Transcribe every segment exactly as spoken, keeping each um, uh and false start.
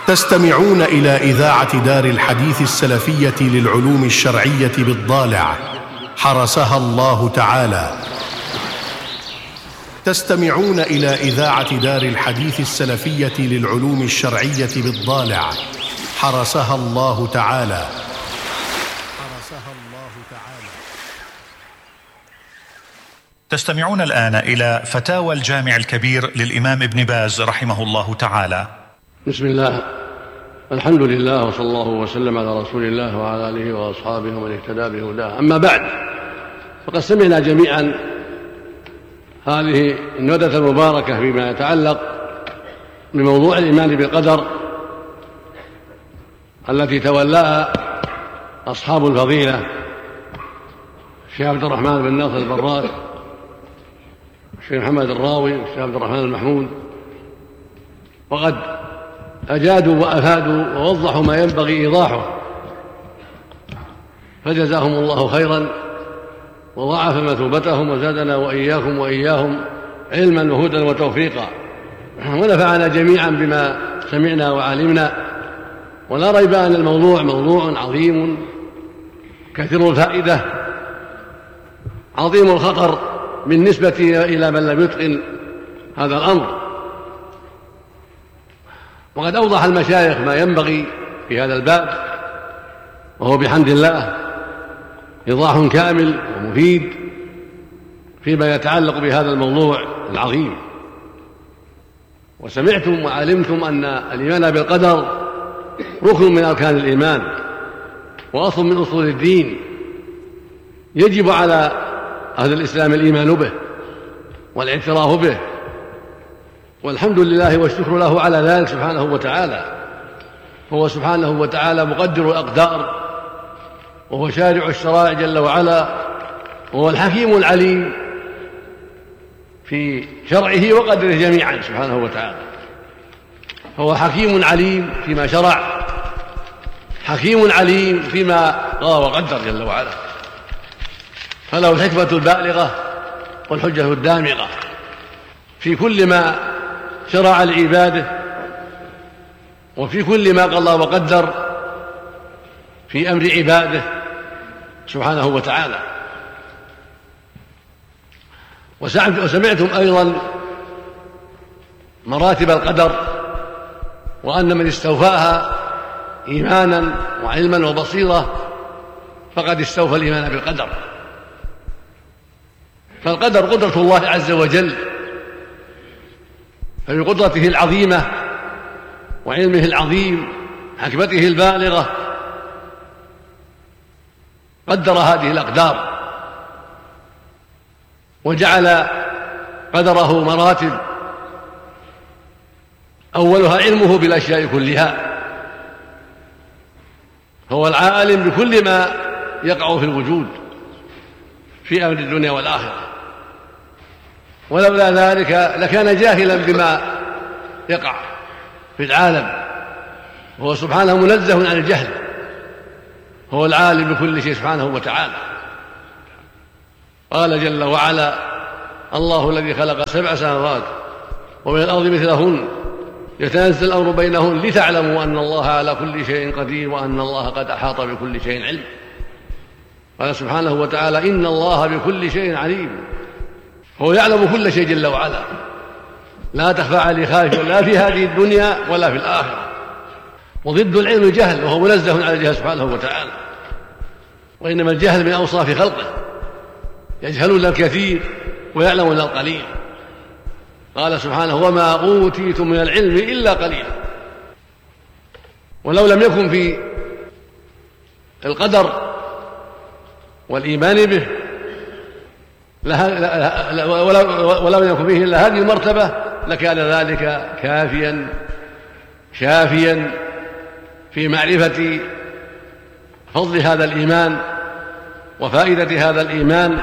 تستمعون إلى إذاعة دار الحديث السلفية للعلوم الشرعية بالضالع، حرسها الله تعالى. تستمعون إلى إذاعة دار الحديث السلفية للعلوم الشرعية بالضالع، حرسها الله تعالى. حرسها الله تعالى. تستمعون الآن إلى فتاوى الجامع الكبير للإمام ابن باز رحمه الله تعالى. بسم الله، الحمد لله، وصلى الله وسلم على رسول الله وعلى آله وأصحابه ومن اهتدى بهداه. أما بعد، فقد سمعنا جميعا هذه الندوة المباركة فيما يتعلق بموضوع الإيمان بالقدر التي تولاها أصحاب الفضيلة الشيخ عبد الرحمن بن ناصر البراك، الشيخ محمد الراوي، والشيخ عبد الرحمن المحمود، وقد أجادوا وأفادوا ووضحوا ما ينبغي إيضاحه، فجزاهم الله خيرا وضاعف مثوبتهم وزادنا وإياكم وإياهم علما وهدى وتوفيقا، ونفعنا جميعا بما سمعنا وعلمنا. ولا ريب أن الموضوع موضوع عظيم كثير الفائدة عظيم الخطر بالنسبة إلى من لم يتقن هذا الأمر. وقد أوضح المشايخ ما ينبغي في هذا الباب، وهو بحمد الله إيضاح كامل ومفيد فيما يتعلق بهذا الموضوع العظيم. وسمعتم وعلمتم أن الإيمان بالقدر ركن من أركان الإيمان وأصل من أصول الدين، يجب على أهل الإسلام الإيمان به والاعتراف به، والحمد لله والشكر له على ذلك سبحانه وتعالى. هو سبحانه وتعالى مقدر الأقدار، وهو شارع الشرائع جل وعلا، وهو الحكيم العليم في شرعه وقدره جميعا سبحانه وتعالى. هو حكيم عليم فيما شرع، حكيم عليم فيما قضى وقدر جل وعلا، فله الحكمة البالغة والحجة الدامغة في كل ما شرع لعباده، وفي كل ما قضى وقدر في أمر عباده سبحانه وتعالى. وسمعتم أيضا مراتب القدر، وأن من استوفاها إيمانا وعلما وبصيرة فقد استوفى الإيمان بالقدر. فالقدر قدرة الله عز وجل، فبقدرته العظيمة وعلمه العظيم حكمته البالغة قدر هذه الأقدار، وجعل قدره مراتب، أولها علمه بالأشياء كلها، هو العالم بكل ما يقع في الوجود في أمر الدنيا والآخرة، ولولا ذلك لكان جاهلا بما يقع في العالم، وهو سبحانه منزه عن الجهل، هو العالم بكل شيء سبحانه وتعالى. قال جل وعلا: الله الذي خلق سبع سماوات ومن الأرض مثلهن يتنزل الأمر بينهن لتعلموا أن الله على كل شيء قدير وأن الله قد أحاط بكل شيء علم. قال سبحانه وتعالى: إن الله بكل شيء عليم. هو يعلم كل شيء جل وعلا، لا تخفى عليه خافية لا في هذه الدنيا ولا في الآخرة. وضد العلم الجهل، وهو منزه عن الجهل سبحانه وتعالى، وإنما الجهل من أوصاف خلقه، يجهلون الكثير ويعلمون القليل. قال سبحانه: وما أوتيتم من العلم إلا قليلا. ولو لم يكن في القدر والإيمان به ولو لم يكن فيه إلا هذه المرتبة لكان ذلك كافيا شافيا في معرفة فضل هذا الإيمان وفائدة هذا الإيمان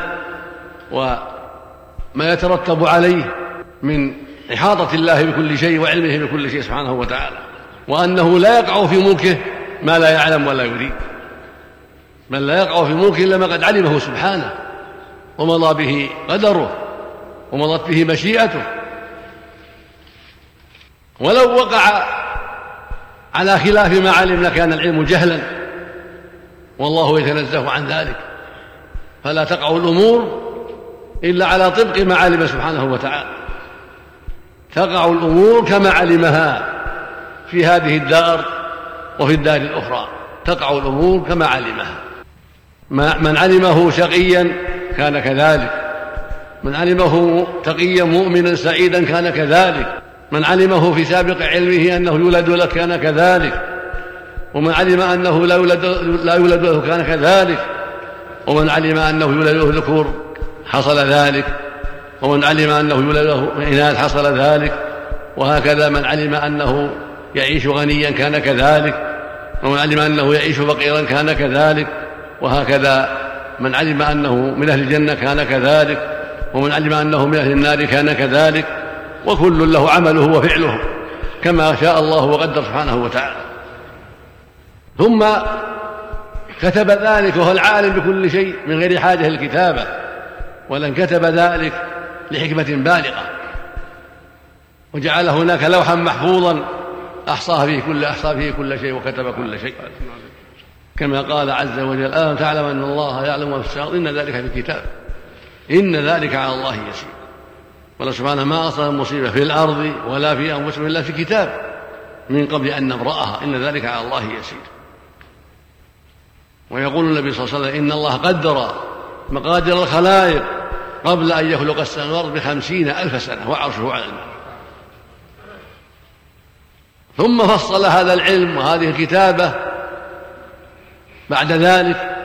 وما يترتب عليه من إحاطة الله بكل شيء وعلمه بكل شيء سبحانه وتعالى، وأنه لا يقع في ملكه ما لا يعلم ولا يريد، من لا يقع في ملكه إلا ما قد علمه سبحانه ومضى به قدره ومضت به مشيئته. ولو وقع على خلاف ما علمنا كان العلم جهلا، والله يتنزه عن ذلك، فلا تقع الأمور إلا على طبق ما علم سبحانه وتعالى، تقع الأمور كما علمها في هذه الدار وفي الدار الأخرى، تقع الأمور كما علمها. من علمه شقيا كان كذلك، من علمه تقيا مؤمنا سعيدا كان كذلك، من علمه في سابق علمه أنه يولد له كان كذلك، ومن علم أنه لا يولد, لا يولد له كان كذلك، ومن علم أنه يولد له ذكور حصل ذلك، ومن علم أنه يولد له إناث حصل ذلك، وهكذا من علم أنه يعيش غنيا كان كذلك، ومن علم أنه يعيش فقيرا كان كذلك، وهكذا من علم أنه من أهل الجنة كان كذلك، ومن علم أنه من أهل النار كان كذلك، وكل له عمله وفعله كما شاء الله وقدر سبحانه وتعالى. ثم كتب ذلك وهو العالم بكل شيء من غير حاجة للكتابة، ولن كتب ذلك لحكمة بالغة، وجعل هناك لوحا محفوظا أحصاه فيه كل أحصى فيه كل شيء وكتب كل شيء، كما قال عز وجل: ألم تعلم أن الله يعلم ما في السماوات إن ذلك في الكتاب إن ذلك على الله يسير. قال سبحانه: ما أصاب مصيبة في الأرض ولا في أنفسهم إلا في كتاب من قبل أن نبرأها إن ذلك على الله يسير. ويقول النبي صلى الله عليه وسلم: إن الله قدر مقادير الخلائق قبل أن يخلق السماوات بخمسين ألف سنة وعرشه على الماء. ثم فصل هذا العلم وهذه الكتابة بعد ذلك،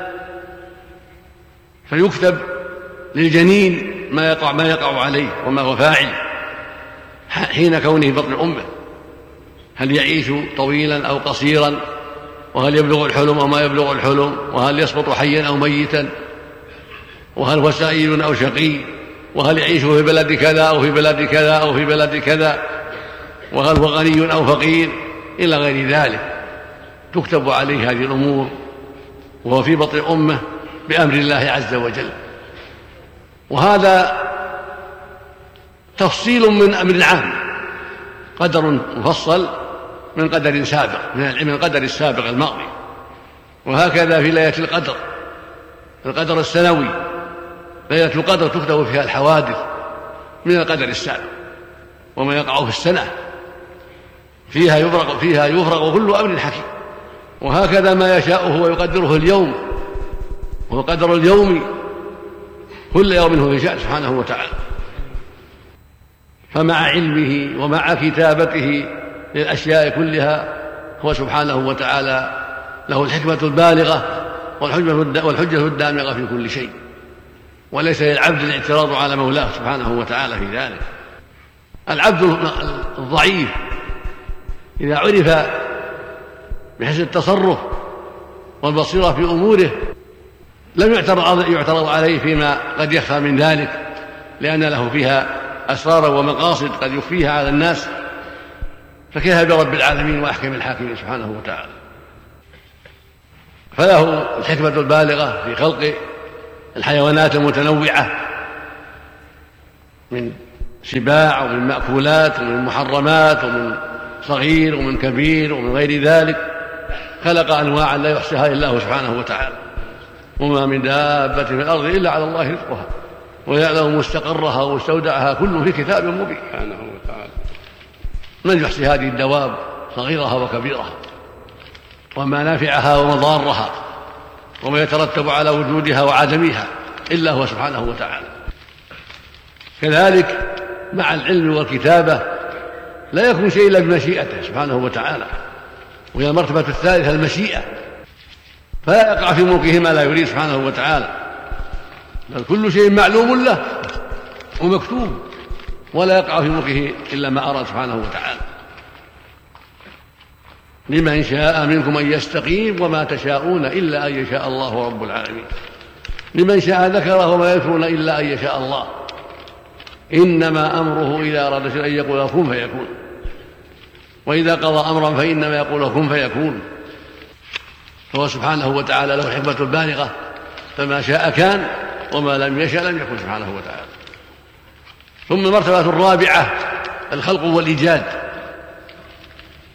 فيكتب للجنين ما يقع, ما يقع عليه وما هو فاعل حين كونه بطن أمه، هل يعيش طويلا أو قصيرا، وهل يبلغ الحلم أو ما يبلغ الحلم، وهل يسقط حيا أو ميتا، وهل هو سعيد أو شقي، وهل يعيش في بلد كذا أو في بلد كذا أو في بلد كذا، وهل هو غني أو فقير، إلى غير ذلك. تكتب عليه هذه الأمور وهو في بطن أمه بأمر الله عز وجل. وهذا تفصيل من أمر عام، قدر مفصل من قدر سابق، من القدر السابق الماضي. وهكذا في ليلة القدر، القدر السنوي، ليلة القدر تكتب فيها الحوادث من القدر السابق وما يقع في السنة، فيها يفرق فيها يفرق كل أمر حكيم. وهكذا ما يشاءه ويقدره اليوم، وهو قدر اليوم، كل يوم هو في شأن سبحانه وتعالى. فمع علمه ومع كتابته للأشياء كلها هو سبحانه وتعالى له الحكمة البالغة والحجة الدامغة في كل شيء، وليس للعبد الاعتراض على مولاه سبحانه وتعالى في ذلك. العبد الضعيف إذا عرف بحسن التصرف والبصيرة في أموره لم يعترض عليه فيما قد يخفى من ذلك، لأن له فيها أسرارا ومقاصد قد يخفيها على الناس، فكيف برب العالمين وأحكم الحاكمين سبحانه وتعالى. فله الحكمة البالغة في خلق الحيوانات المتنوعة من سباع ومن مأكولات ومن محرمات ومن صغير ومن كبير ومن غير ذلك، خلق أنواعا لا يحصيها إلا الله سبحانه وتعالى. وما من دابة في الأرض إلا على الله رزقها ويعلم مستقرها ومستودعها كل في كتاب مبين سبحانه وتعالى. من يحصي هذه الدواب صغيرها وكبيرها ومنافعها ومضارها وما يترتب على وجودها وعدمها إلا هو سبحانه وتعالى. كذلك مع العلم والكتابة لا يكون شيء إلا بمشيئته سبحانه وتعالى، وهي المرتبة الثالثة المشيئة، فلا يقع في ملكه ما لا يريد سبحانه وتعالى، بل كل شيء معلوم له ومكتوب، ولا يقع في ملكه إلا ما أراد سبحانه وتعالى. لمن شاء منكم أن يستقيم وما تشاءون إلا أن يشاء الله رب العالمين. لمن شاء ذكره وما يذكرون إلا أن يشاء الله. إنما أمره إذا أراد شيئا أن يقول كن فيكون، وإذا قضى أمرا فإنما يقول كن فيكون. فهو سبحانه وتعالى له الحكمة البالغة، فما شاء كان وما لم يشاء لم يكن سبحانه وتعالى. ثم المرتبة الرابعة الخلق والإيجاد.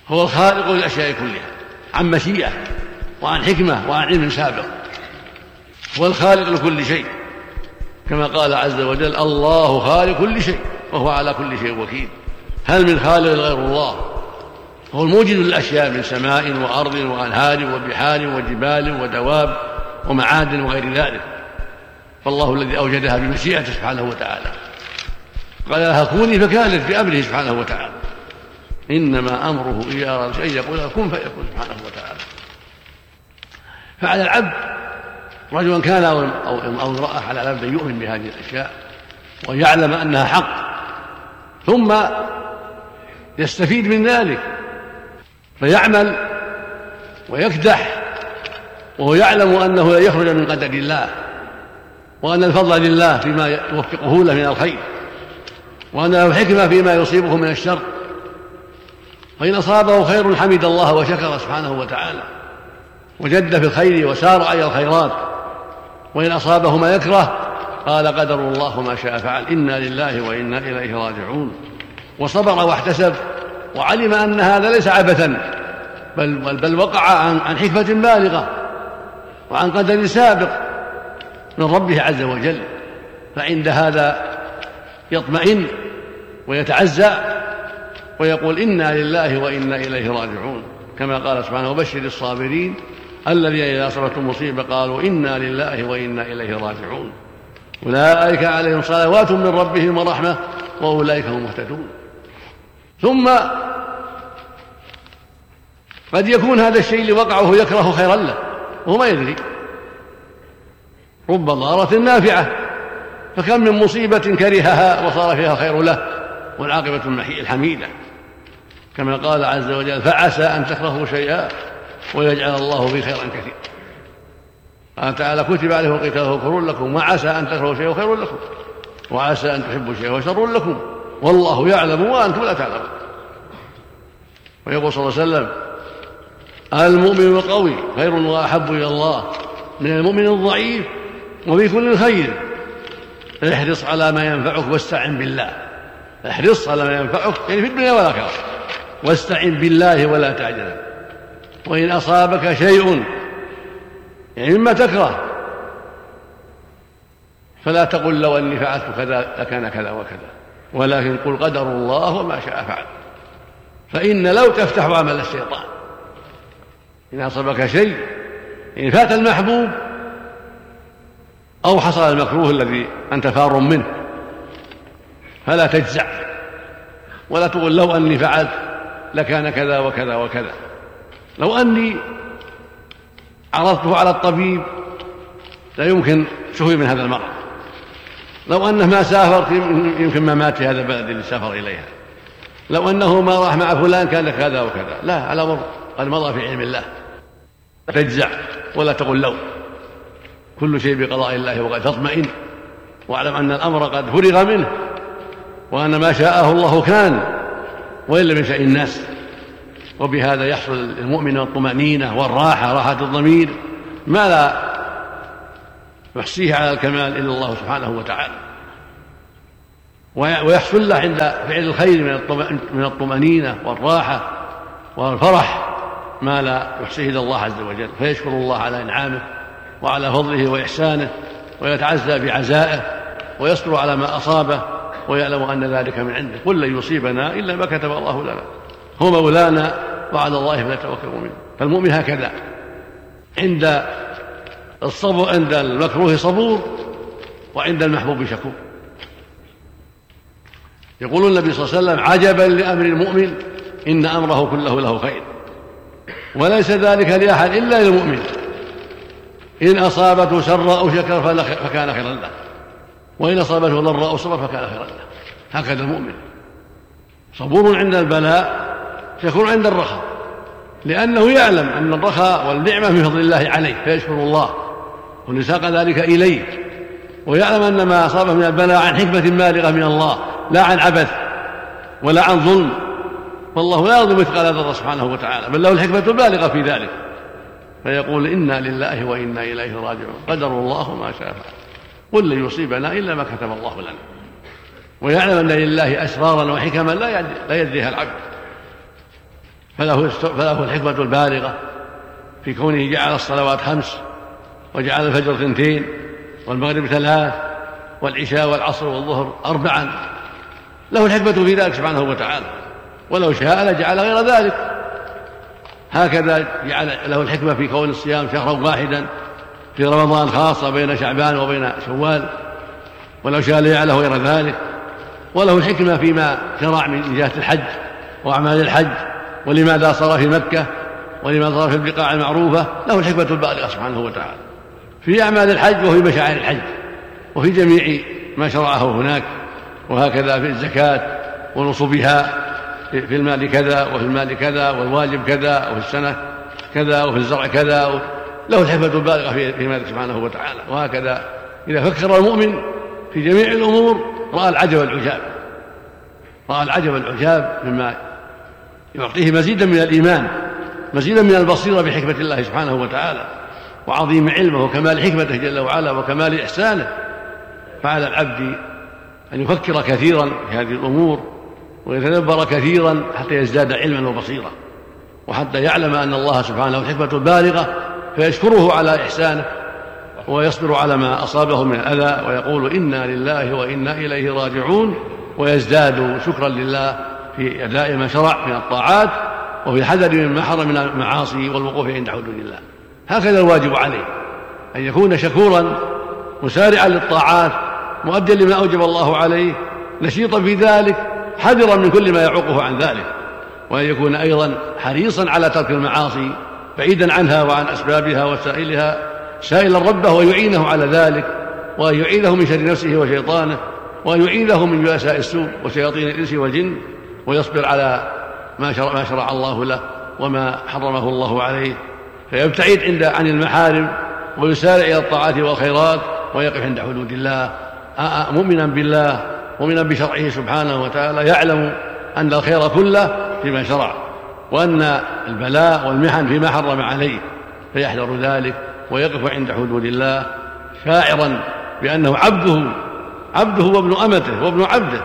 هو الخالق للأشياء كلها عن مشيئة وعن حكمة وعن علم سابق، هو الخالق لكل شيء، كما قال عز وجل: الله خالق كل شيء وهو على كل شيء وكيل. هل من خالق غير الله؟ هو الموجد للأشياء من سماء وأرض وأنهار وبحار وجبال ودواب ومعادن وغير ذلك، فالله الذي أوجدها بمشيئته سبحانه وتعالى، قال لها كوني فكانت بأمره سبحانه وتعالى، إنما أمره إذا أراد شيئا يقول كن فيكون سبحانه وتعالى. فعلى العبد رجلا كان أو امرأة، على العبد أن يؤمن بهذه الأشياء ويعلم أنها حق، ثم يستفيد من ذلك فيعمل ويكدح وهو يعلم أنه لا يخرج من قدر الله، وأن الفضل لله فيما يوفقه له من الخير، وأن له الحكمة فيما يصيبه من الشر. فإن أصابه خير حمد الله وشكر سبحانه وتعالى وجد في الخير وسار أي الخيرات، وإن أصابه ما يكره قال قدر الله ما شاء فعل، إنا لله وإنا إليه راجعون، وصبر واحتسب وعلم أن هذا ليس عبثا، بل, بل وقع عن, عن حكمة بالغة وعن قدر سابق من ربه عز وجل. فعند هذا يطمئن ويتعزى ويقول إنا لله وإنا إليه راجعون، كما قال سبحانه: وبشر الصابرين الذين إذا أصابتهم مصيبة قالوا إنا لله وإنا إليه راجعون، أولئك عليهم صلوات من ربهم ورحمة وأولئك هم مهتدون. ثم قد يكون هذا الشيء اللي وقعه يكره خيرا له وهو ما يدري، رب ضارة نافعة، فكم من مصيبة كرهها وصار فيها خير له والعاقبة الحميدة، كما قال عز وجل: فعسى أن تكرهوا شيئا ويجعل الله فيه خيرا كثيرا. قال تعالى: كتب عليه القتال وهو كر لكم، وعسى أن تكرهوا شيئا خير لكم، وعسى أن تحبوا شيئا وشر لكم، والله يعلم وأنتم لا تعلمون. ويقول صلى الله عليه وسلم: المؤمن القوي خير وأحب إلى الله من المؤمن الضعيف وفي كل خير، احرص على ما ينفعك واستعن بالله. احرص على ما ينفعك يعني في الدنيا والآخرة، واستعن بالله ولا تعجل. وإن أصابك شيء يعني مما تكره فلا تقل لو أني فعلت كذا لكان كذا وكذا، ولكن قل قدر الله وما شاء فعل، فإن لو تفتح عمل الشيطان. إن أصابك شيء إن فات المحبوب أو حصل المكروه الذي أنت فار منه فلا تجزع ولا تقول لو أني فعلت لكان كذا وكذا وكذا، لو أني عرضته على الطبيب لا يمكن شفي من هذا المرض، لو أنه ما سافر يمكن ما مات في هذا البلد اللي سافر إليها، لو أنه ما راح مع فلان كان كذا وكذا. لا، على مر قد مضى في علم الله. تجزع ولا تقول لو، كل شيء بقضاء الله وقد تطمئن، واعلم أن الأمر قد فرغ منه، وأن ما شاءه الله كان وإن لم يشاء الناس. وبهذا يحصل المؤمن الطمأنينة والراحة، راحة الضمير ما لا يحصيه على الكمال إلا الله سبحانه وتعالى، ويحصل له عند فعل الخير من الطمأنينة والراحة والفرح ما لا يحصيه إلا الله عز وجل، فيشكر الله على إنعامه وعلى فضله وإحسانه، ويتعزى بعزائه، ويصبر على ما أصابه، ويعلم أن ذلك من عنده. قل لن يصيبنا إلا ما كتب الله لنا، هو مولانا وعلى الله فليتوكل المؤمنون. فالمؤمن هكذا، عند الصبر عند المكروه صبور، وعند المحبوب شكور. يقول النبي صلى الله عليه وسلم: عجبا لأمر المؤمن إن أمره كله له خير، وليس ذلك لأحد إلا للمؤمن، إن أصابته سراء شكر فكان خيرا له، وإن أصابته ضراء صبر فكان خيرا له. هكذا المؤمن صبور عند البلاء، شكور عند الرخاء، لأنه يعلم أن الرخاء والنعمة من فضل الله عليه فيشكر الله ونساق ذلك إليه، ويعلم أن ما أصابه من البلاء عن حكمة بالغة من الله، لا عن عبث ولا عن ظلم، والله لا يظلم مثقال ذرة سبحانه وتعالى، بل له الحكمة البالغة في ذلك. فيقول: إنا لله وإنا إليه راجعون، قدر الله ما شاء فعل، قل لن يصيبنا إلا ما كتب الله لنا. ويعلم أن لله أسرارا وحكما لا يدريها العبد، فله, فله الحكمة البالغة في كونه جعل الصلوات خمس، وجعل الفجر اثنتين، والمغرب ثلاث، والعشاء والعصر والظهر أربعا. له الحكمة في ذلك سبحانه وتعالى، ولو شاء لجعل غير ذلك. هكذا جعل له الحكمة في كون الصيام شهرا واحدا في رمضان خاصة بين شعبان وبين شوال، ولو شاء لجعله غير ذلك. وله الحكمة فيما شرع من جهة الحج وأعمال الحج، ولماذا صار في مكة ولماذا صار في البقاع المعروفة. له الحكمة البالغة سبحانه وتعالى في أعمال الحج وفي مشاعر الحج وفي جميع ما شرعه هناك. وهكذا في الزكاة ونصبها في المال كذا وفي المال كذا، والواجب كذا، وفي السنة كذا، وفي الزرع كذا. له الحكمة البالغة في ذلك سبحانه وتعالى. وهكذا إذا فكر المؤمن في جميع الأمور رأى العجب العجاب، رأى العجب العجاب مما يعطيه مزيدا من الإيمان، مزيدا من البصيرة بحكمة الله سبحانه وتعالى وعظيم علمه وكمال حكمته جل وعلا وكمال إحسانه. فعلى العبد أن يفكر كثيرا في هذه الأمور ويتدبر كثيرا حتى يزداد علما وبصيرة، وحتى يعلم أن الله سبحانه الحكمة البالغة، فيشكره على إحسانه ويصبر على ما أصابه من الأذى، ويقول إنا لله وإنا إليه راجعون، ويزداد شكرا لله في أداء ما شرع من الطاعات وفي الحذر مما حرم من المعاصي والوقوف عند حدود الله. هكذا الواجب عليه أن يكون شكورا مسارعا للطاعات مؤديا لما أوجب الله عليه، نشيطا في ذلك، حذرا من كل ما يعوقه عن ذلك، وأن يكون أيضا حريصا على ترك المعاصي بعيدا عنها وعن أسبابها وسائلها، سائلا ربه ويعينه على ذلك، وأن يعيذه من شر نفسه وشيطانه، وأن يعيذه من جلساء السوء وشياطين الإنس والجن، ويصبر على ما شرع, ما شرع الله له وما حرمه الله عليه، فيبتعد عند عن المحارم ويسارع إلى الطاعات والخيرات ويقف عند حدود الله، مؤمنا بالله مؤمنا بشرعه سبحانه وتعالى، يعلم أن الخير كله فيما شرع، وأن البلاء والمحن فيما حرم عليه، فيحذر ذلك ويقف عند حدود الله شاعرا بأنه عبده عبده وابن أمته وابن عبده،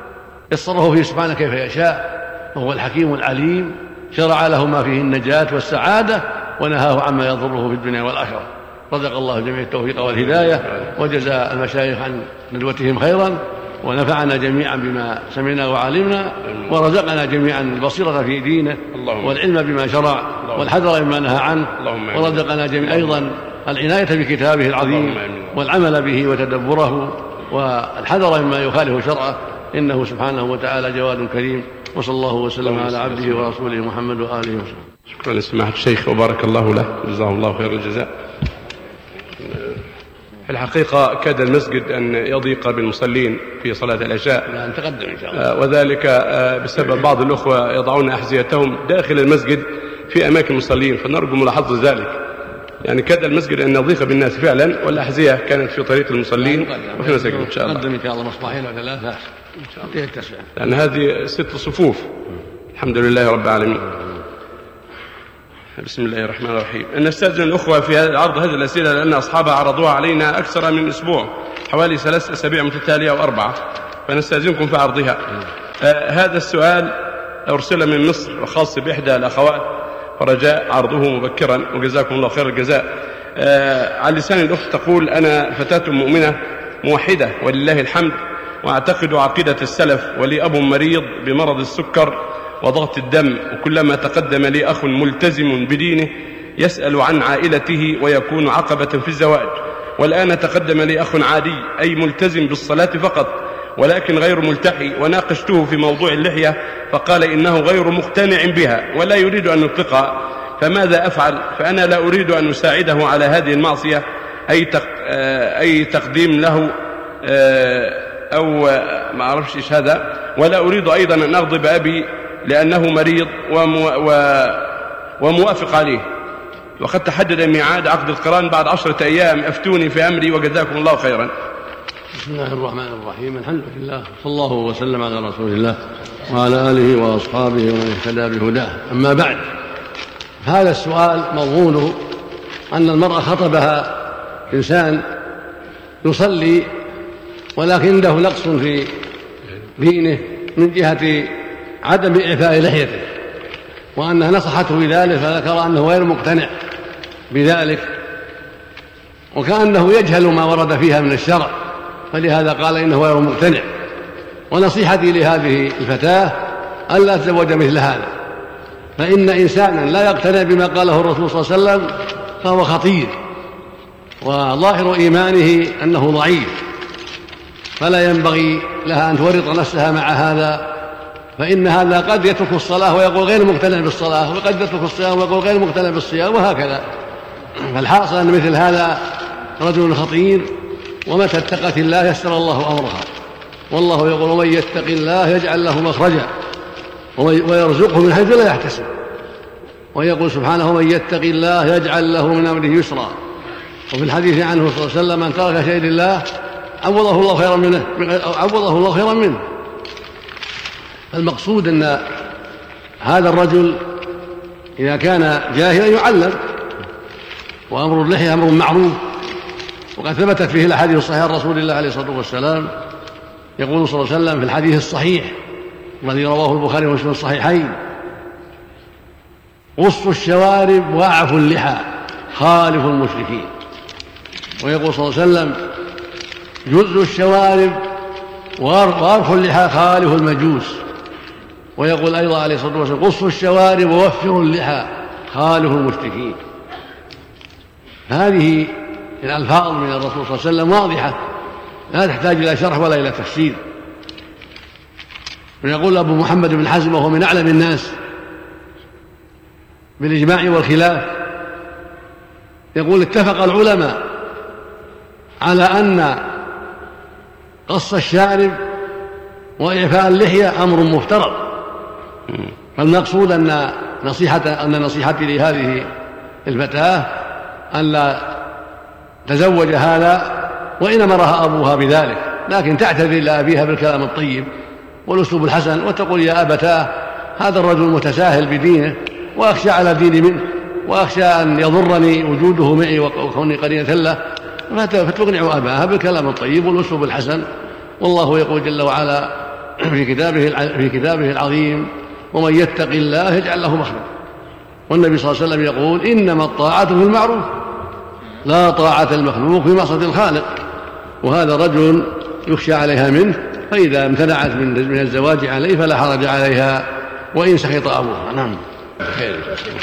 يصرفه فيه سبحانه كيف يشاء، وهو الحكيم العليم، شرع له ما فيه النجاة والسعادة ونهاه عما يضره في الدنيا والآخرة. رزق الله جميع التوفيق والهداية، وجزى المشايخ عن ندوتهم خيرا، ونفعنا جميعا بما سمعنا وعلمنا، ورزقنا جميعا البصيرة في دينه والعلم بما شرع والحذر مما نهى عنه، ورزقنا جميعا أيضا العناية بكتابه العظيم والعمل به وتدبره والحذر مما يخالف شرعه، إنه سبحانه وتعالى جواد كريم. وصلى الله وسلم على عبده ورسوله محمد وآله وصحبه. شكرا لسماحة الشيخ وبارك الله له، جزاه الله خير الجزاء. في الحقيقة كاد المسجد أن يضيق بالمصلين في صلاة العشاء، نتقدم إن شاء الله، وذلك بسبب بعض الأخوة يضعون أحذيتهم داخل المسجد في أماكن المصلين، فنرجو ملاحظة ذلك. يعني كاد المسجد أن يضيق بالناس فعلا، والأحذية كانت في طريق المصلين وفي مسجد إن شاء الله. نقدم إن شاء الله مصباحين وثلاثة إن شاء الله يتسع، لأن هذه ست صفوف. الحمد لله رب العالمين. بسم الله الرحمن الرحيم. نستأذن الأخوة في عرض هذه الأسئلة لأن أصحابها عرضوها علينا أكثر من أسبوع، حوالي ثلاث أسابيع متتالية أو أربعة، فنستأذنكم في عرضها. آه هذا السؤال أرسل من مصر وخاص بإحدى الأخوات، فرجاء عرضه مبكرا وجزاكم الله خير الجزاء. آه على لسان الأخت تقول: أنا فتاة مؤمنة موحدة ولله الحمد، وأعتقد عقيدة السلف، ولي أب مريض بمرض السكر وضغط الدم، وكلما تقدم لي أخ ملتزم بدينه يسأل عن عائلته ويكون عقبة في الزواج، والآن تقدم لي أخ عادي أي ملتزم بالصلاة فقط ولكن غير ملتحي، وناقشته في موضوع اللحية فقال إنه غير مقتنع بها ولا يريد أن يطلقها، فماذا أفعل؟ فأنا لا أريد أن أساعده على هذه المعصية أي أي تقديم له أو ما أعرفش إيش هذا، ولا أريد أيضا أن أغضب أبي لأنه مريض ومو وموافق عليه، وقد تحدد ميعاد عقد القران بعد عشرة أيام، أفتوني في أمري وجزاكم الله خيرا. بسم الله الرحمن الرحيم، الحمد لله، صلى الله وسلم على رسول الله وعلى آله وأصحابه ومن اهتدى بهداه. أما بعد، هذا السؤال مضمونه أن المرأة خطبها إنسان يصلي ولكن عنده نقص في دينه من جهة عدم إعفاء لحيته، وأنها نصحته بذلك فذكر أنه غير مقتنع بذلك وكأنه يجهل ما ورد فيها من الشرع، فلهذا قال إنه غير مقتنع. ونصيحتي لهذه الفتاة ألا تتزوج مثل هذا، فإن إنسانا لا يقتنع بما قاله الرسول صلى الله عليه وسلم فهو خطير، وظاهر إيمانه أنه ضعيف، فلا ينبغي لها أن تورط نفسها مع هذا، فإن هذا قد يترك الصلاة ويقول غير مقتنع بالصلاة، وقد يترك الصيام ويقول غير مقتنع بالصيام، وهكذا. فالحاصل أن مثل هذا رجل خطير، ومتى اتقت الله يسر الله أمرها، والله يقول ومن يتق الله يجعل له مخرجا ويرزقه من حيث لا يحتسب، ويقول سبحانه ومن يتق الله يجعل له من أمره يسرا. وفي الحديث عنه صلى الله عليه وسلم من ترك شيء لله عوضه الله خيرا منه عوضه الله خيرا منه. المقصود أن هذا الرجل إذا كان جاهلا يعلم، وأمر اللحية أمر معروف، وقد ثبتت فيه الأحاديث الصحيحة رسول الله عليه الصلاة والسلام يقول صلى الله عليه وسلم في الحديث الصحيح الذي رواه البخاري ومسلم الصحيحين: قصوا الشوارب واعفوا اللحى خالفوا المشركين. ويقول صلى الله عليه وسلم: جزوا الشوارب وارخوا اللحى خالفوا المجوس. ويقول أيضا عليه الصلاة والسلام: قصوا الشوارب ووفروا اللحى خالفوا المشركين. هذه الألفاظ من الرسول صلى الله عليه وسلم واضحة لا تحتاج إلى شرح ولا إلى تفسير. ويقول أبو محمد بن حزم وهو من أعلم الناس بالإجماع والخلاف، يقول: اتفق العلماء على أن قص الشارب وإعفاء اللحية أمر مفترض. فالمقصود أن نصيحة أن نصيحتي لهذه الفتاة أن لا تزوج هذا، وإن أمرها أبوها بذلك، لكن تعتذر لأبيها بالكلام الطيب والأسلوب الحسن، وتقول: يا أبتاه هذا الرجل متساهل بدينه، وأخشى على ديني منه، وأخشى أن يضرني وجوده معي وكوني قرينة له، فتقنع أباها بالكلام الطيب والأسلوب الحسن. والله يقول جل وعلا في كتابه في كتابه العظيم: ومن يتق الله يجعل له مخرجا. والنبي صلى الله عليه وسلم يقول: إنما الطاعة في المعروف لا طاعة المخلوق في معصية الخالق. وهذا رجل يخشى عليها منه، فإذا امتنعت من الزواج عليه فلا حرج عليها وإن سخط أبوها. نعم. خير.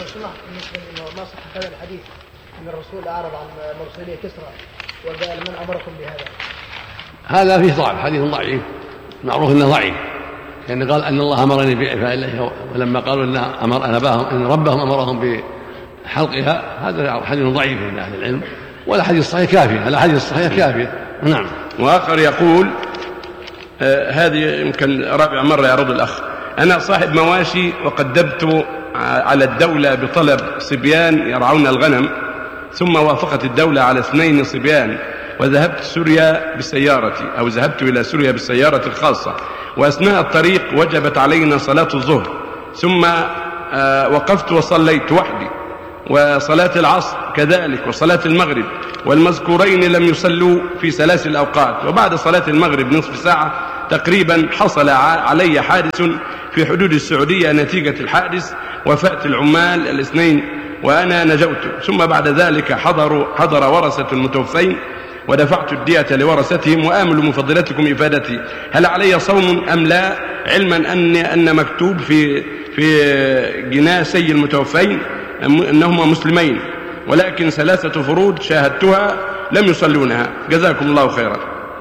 ما صح هذا الحديث أن الرسول أعرض عن مرسلية كسرى وقال: من أمركم بهذا؟ هذا فيه ضعف، حديث ضعيف معروف أنه ضعيف، لأن يعني قال أن الله أمرني بإعفاء اللحية، ولما قالوا إن أمر أن أباهم إن ربهم أمرهم بحلقها، هذا حديث ضعيف عند أهل العلم، ولا حديث صحيح كافية، الأحاديث الصحيحة كافية. نعم. وآخر يقول: آه هذه يمكن رابع مرة يعرض الأخ: أنا صاحب مواشي وقدمت على الدولة بطلب صبيان يرعون الغنم، ثم وافقت الدولة على اثنين صبيان، وذهبت سوريا بسيارتي أو ذهبت إلى سوريا بالسيارة الخاصة، وأثناء الطريق وجبت علينا صلاة الظهر، ثم آه وقفت وصليت وحدي، وصلاة العصر كذلك، وصلاة المغرب، والمذكورين لم يصلوا في ثلاث الأوقات. وبعد صلاة المغرب نصف ساعة تقريبا حصل علي حادث في حدود السعودية، نتيجة الحادث وفاة العمال الاثنين وأنا نجوت. ثم بعد ذلك حضروا حضر ورثة المتوفين ودفعت الدية لورثتهم، وآمل من فضيلتكم إفادتي: هل علي صوم أم لا؟ علما أن أن مكتوب في في جناسي المتوفين أنهما مسلمين، ولكن ثلاثة فروض شاهدتها لم يصلونها. جزاكم الله خيرا.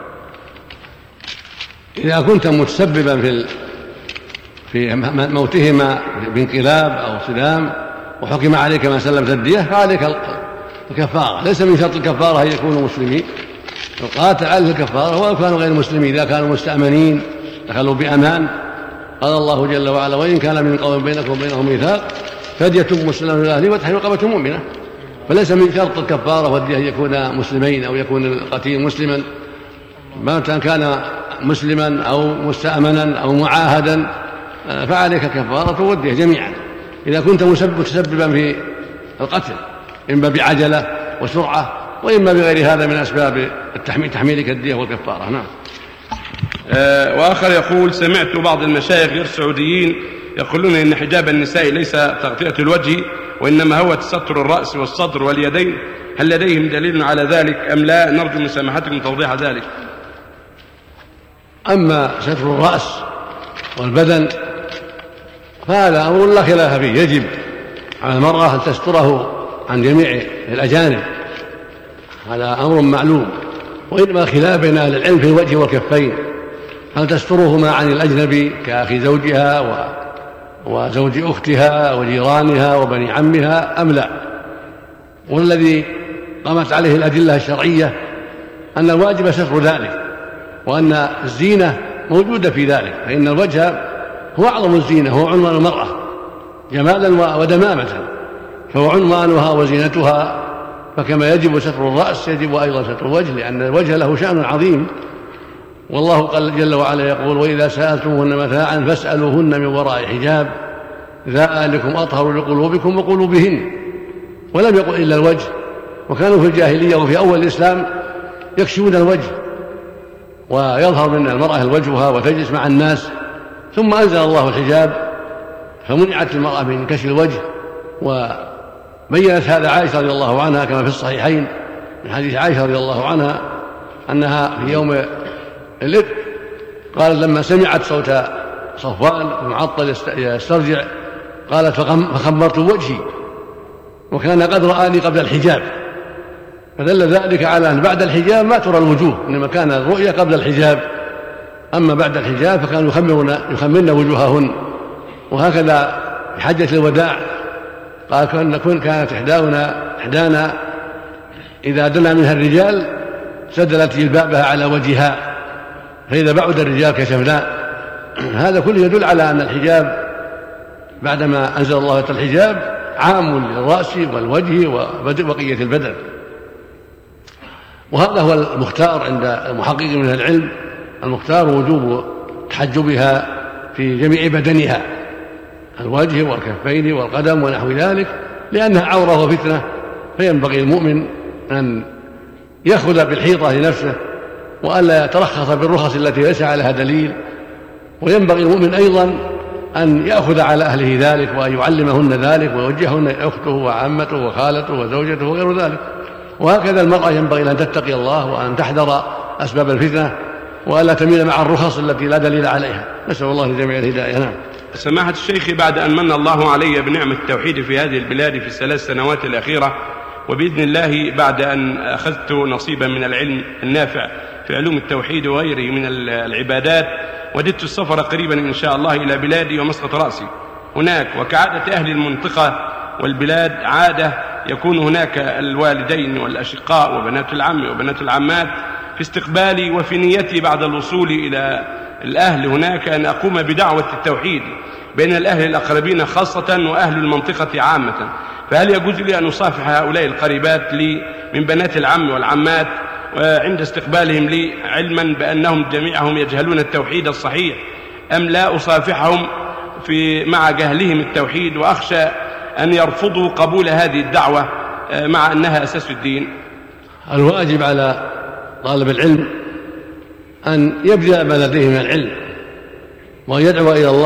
إذا كنت متسببا في في موتهما بانقلاب أو صدام وحكم عليك ما سلمت الدية فعليك الكفارة. ليس من شرط الكفارة أن يكونوا مسلمين، القاتل عليه الكفارة ولو كانوا غير مسلمين، إذا كانوا مستأمنين دخلوا بأمان. قال الله جل وعلا: وإن كان من قوم بينكم وبينهم ميثاق فدية مسلمة من أهله وتحرير رقبة مؤمنة. فليس من شرط الكفارة والدية أن يكون مسلمين أو يكون القتيل مسلما، ما كان مسلما أو مستأمنا أو معاهدا فعليك الكفارة والدية جميعا، إذا كنت متسببا في القتل إما بعجلة وسرعة وإما بغير هذا من أسباب تحميلك الدية والكفارة. نعم. آه وآخر يقول: سمعت بعض المشايخ غير السعوديين يقولون إن حجاب النساء ليس تغطية الوجه وإنما هو تستر الرأس والصدر واليدين، هل لديهم دليل على ذلك أم لا؟ نرجو من سماحتكم توضيح ذلك. أما ستر الرأس والبدن فهذا أمر لا خلاف فيه، يجب على المرأة أن تستره عن جميع الأجانب، هذا أمر معلوم. وإنما خلاف بين أهل العلم في الوجه والكفين، هل تسترهما عن الأجنبي كأخي زوجها و... وزوج أختها وجيرانها وبني عمها أم لا؟ والذي قامت عليه الأدلة الشرعية أن الواجب ستر ذلك، وأن الزينة موجودة في ذلك، فإن الوجه هو أعظم الزينة، هو عنوان المرأة جمالا ودمامة، فهو عنوانها وزينتها. فكما يجب ستر الرأس يجب أيضا ستر الوجه، لأن الوجه له شأن عظيم. والله قال جل وعلا يقول: وإذا سألتموهن متاعا فاسألوهن من وراء حجاب ذلكم أطهر لقلوبكم وقلوبهن. ولم يقل إلا الوجه، وكانوا في الجاهلية وفي أول الإسلام يكشفون الوجه ويظهر من المرأة وجهها وتجلس مع الناس، ثم أنزل الله الحجاب فمنعت المرأة من كشف الوجه. وبينت هذا عائشة رضي الله عنها كما في الصحيحين من حديث عائشة رضي الله عنها أنها في يوم الإفك قالت لما سمعت صوت صفوان المعطل يسترجع قالت فخمرت وجهي وكان قد رآني قبل الحجاب، فدل ذلك على أن بعد الحجاب ما ترى الوجوه، إنما كان الرؤيا قبل الحجاب، أما بعد الحجاب فكانوا يخمرن يخمرن وجوههن. وهكذا في حجة الوداع قال كانت إحدانا إحدانا إذا دنا منها الرجال سدلت جلبابها على وجهها، فإذا بعد الرجال كشفنا. هذا كله يدل على أن الحجاب بعدما أنزل الله الحجاب عام للرأس والوجه وبقية البدن. وهذا هو المختار عند المحقق من العلم، المختار وجوب تحجبها في جميع بدنها، الوجه والكفين والقدم ونحو ذلك، لأنها عورة وفتنة، فينبغي المؤمن أن يأخذ بالحيطة لنفسه وألا يترخص بالرخص التي ليس عليها دليل. وينبغي المؤمن أيضا أن يأخذ على أهله ذلك وأن يعلمهن ذلك ويوجههن أخته وعمته وخالته وزوجته وغير ذلك. وهكذا المرأة ينبغي أن تتقي الله وأن تحذر أسباب الفتنة وألا تميل مع الرخص التي لا دليل عليها. نسأل الله لجميع الهداية. نعم. سماحة الشيخ، بعد أن من الله علي بنعمة التوحيد في هذه البلاد في الثلاث سنوات الأخيرة، وبإذن الله بعد أن أخذت نصيبا من العلم النافع في علوم التوحيد وغيره من العبادات، وددت السفر قريبا إن شاء الله إلى بلادي ومسقط رأسي هناك. وكعادة أهل المنطقة والبلاد عادة يكون هناك الوالدين والأشقاء وبنات العم وبنات العمات في استقبالي وفي نيتي بعد الوصول إلى الأهل هناك أن أقوم بدعوة التوحيد بين الأهل الأقربين خاصة وأهل المنطقة عامة. فهل يجوز لي أن أصافح هؤلاء القريبات لي من بنات العم والعمات وعند استقبالهم لي، علما بأنهم جميعهم يجهلون التوحيد الصحيح، أم لا أصافحهم في مع جهلهم التوحيد وأخشى أن يرفضوا قبول هذه الدعوة مع أنها أساس الدين؟ الواجب على طالب العلم أن يبدأ ما لديه من العلم ويدعو إلى الله